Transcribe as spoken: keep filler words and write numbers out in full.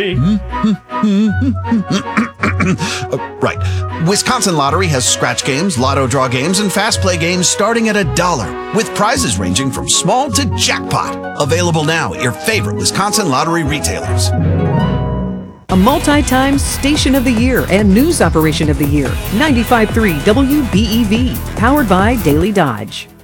Uh, right. Wisconsin Lottery has scratch games, lotto draw games, and fast play games starting at a dollar, with prizes ranging from small to jackpot. Available now at your favorite Wisconsin Lottery retailers. A multi-time Station of the Year and News Operation of the Year. ninety-five point three W B E V. Powered by Daily Dodge.